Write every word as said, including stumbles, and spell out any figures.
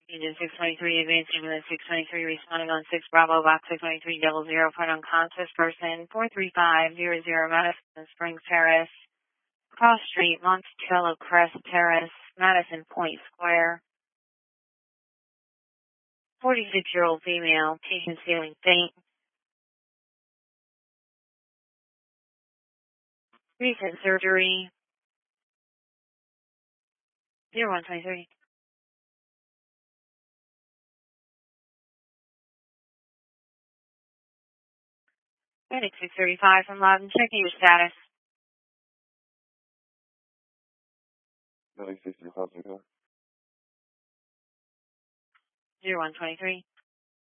Agent six twenty-three, advancing with six twenty-three, responding on six Bravo, box six twenty-three, double zero, front unconscious person, four three five zero zero, Madison Springs Terrace, Cross Street, Monticello Crest Terrace, Madison Point Square. forty-six-year-old female, patient feeling faint. Recent surgery. zero one twenty-three. Medic six thirty-five from Loudon, checking your status. Medic six thirty-five. zero one twenty-three.